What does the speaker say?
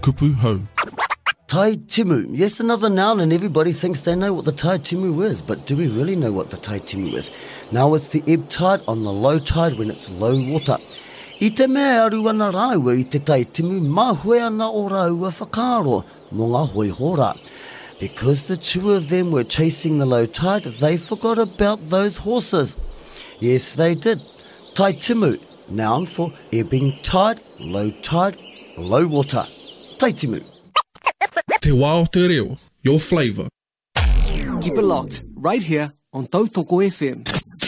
kupu hau. Tai timu. Yes, another noun, and everybody thinks they know what the tai timu is, but do we really know what the tai timu is? Now it's the ebb tide on the low tide when it's low water. I te mea aru ana rāua I te tai timu, mā hoi ana o rāua whakaro, mō ngā hoi hora. Because the two of them were chasing the low tide, they forgot about those horses. Yes, they did. Tai timu, noun for ebbing tide, low water. Tai timu. Te wā o te reo, your flavour. Keep it locked, right here on Tautoko FM.